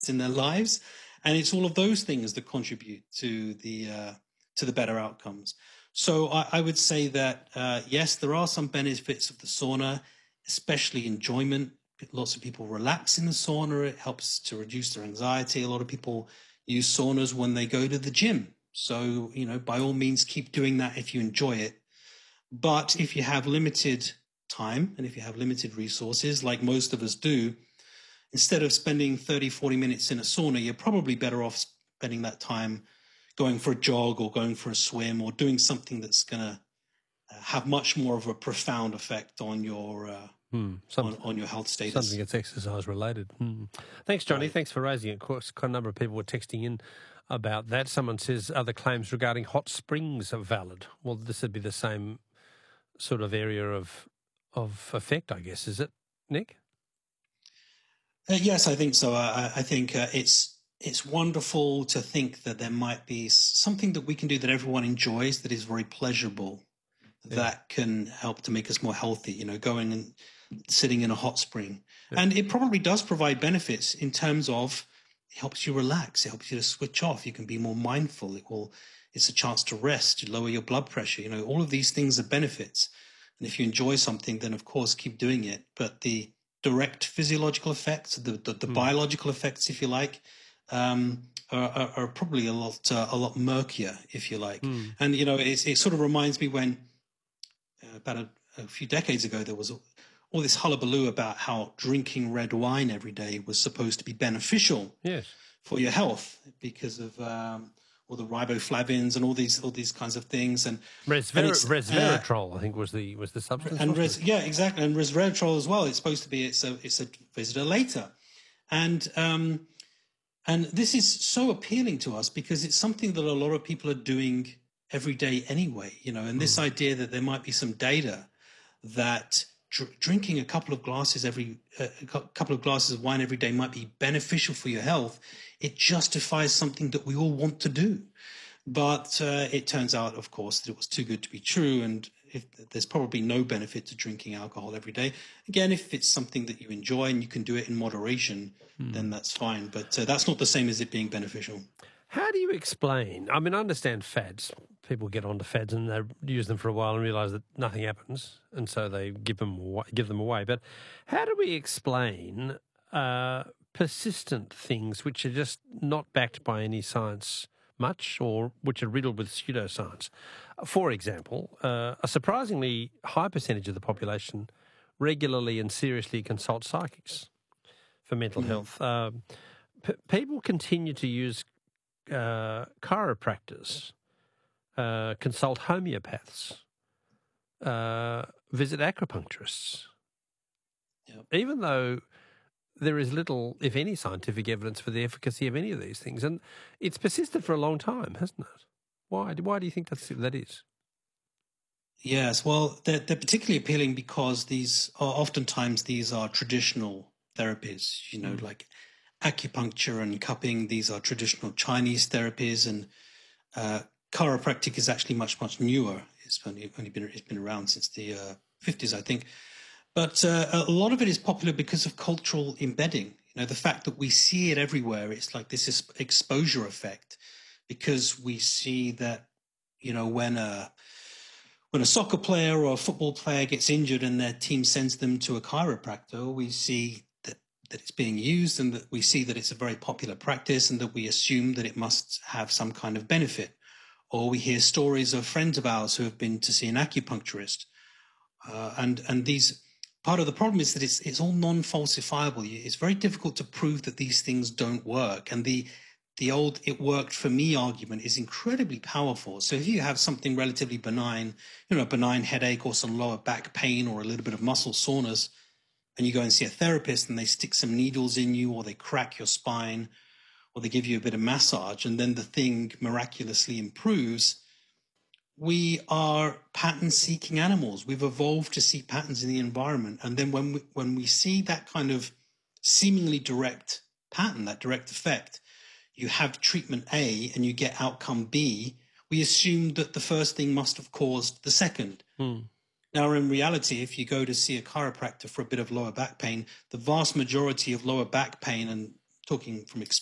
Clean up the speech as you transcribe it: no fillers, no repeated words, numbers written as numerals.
in their lives, and it's all of those things that contribute to the better outcomes. So I would say that yes, there are some benefits of the sauna, especially enjoyment. Lots of people relax in the sauna. It helps to reduce their anxiety. A lot of people use saunas when they go to the gym. So, by all means, keep doing that if you enjoy it. But if you have limited time and if you have limited resources, like most of us do, instead of spending 30, 40 minutes in a sauna, you're probably better off spending that time going for a jog or going for a swim or doing something that's going to have much more of a profound effect on your on your health status. Something that's exercise related. Thanks, Johnny. Right. Thanks for raising it. Of course, quite a number of people were texting in about that. Someone says other claims regarding hot springs are valid. Well, this would be the same sort of area of effect, I guess. Is it, Nick? Yes, I think so. I think it's wonderful to think that there might be something that we can do that everyone enjoys that is very pleasurable, that can help to make us more healthy, going and sitting in a hot spring. Yeah. And it probably does provide benefits in terms of it helps you relax. It helps you to switch off. You can be more mindful. It's a chance to rest, to lower your blood pressure. All of these things are benefits. And if you enjoy something, then of course keep doing it. But the direct physiological effects, the biological effects, if you like, are probably a lot murkier, if you like. And it sort of reminds me when about a few decades ago there was all this hullabaloo about how drinking red wine every day was supposed to be beneficial for your health because of all the riboflavins and all these kinds of things, and resveratrol, I think was the substance. And exactly, and resveratrol as well. It's supposed to be it's a visitor later, and this is so appealing to us because it's something that a lot of people are doing every day anyway. And this idea that there might be some data that drinking a couple of glasses of wine every day might be beneficial for your health. It justifies something that we all want to do. But it turns out, of course, that it was too good to be true. And there's probably no benefit to drinking alcohol every day. Again, if it's something that you enjoy and you can do it in moderation, then that's fine. But that's not the same as it being beneficial. How do you explain? I mean, I understand fads. People get onto fads and they use them for a while and realise that nothing happens, and so they give them away. But how do we explain persistent things which are just not backed by any science much, or which are riddled with pseudoscience? For example, a surprisingly high percentage of the population regularly and seriously consult psychics for mental health. People continue to use chiropractors, consult homeopaths, visit acupuncturists, even though there is little, if any, scientific evidence for the efficacy of any of these things. And it's persisted for a long time, hasn't it? Why do you think that is? Yes, well, they're particularly appealing because oftentimes these are traditional therapies, like acupuncture and cupping. These are traditional Chinese therapies, and chiropractic is actually much, much newer. It's been around since the 50s, I think. But a lot of it is popular because of cultural embedding. The fact that we see it everywhere. It's like this exposure effect, because we see that, when a soccer player or a football player gets injured and their team sends them to a chiropractor, we see that it's being used, and that we see that it's a very popular practice, and that we assume that it must have some kind of benefit. Or we hear stories of friends of ours who have been to see an acupuncturist, and these. Part of the problem is that it's all non-falsifiable. It's very difficult to prove that these things don't work. And the old "it worked for me" argument is incredibly powerful. So if you have something relatively benign, a benign headache or some lower back pain or a little bit of muscle soreness, and you go and see a therapist and they stick some needles in you, or they crack your spine, or they give you a bit of massage, and then the thing miraculously improves. We are pattern-seeking animals. We've evolved to seek patterns in the environment. And then when we see that kind of seemingly direct pattern, that direct effect, you have treatment A and you get outcome B, we assume that the first thing must have caused the second. Now, in reality, if you go to see a chiropractor for a bit of lower back pain, the vast majority of lower back pain and talking from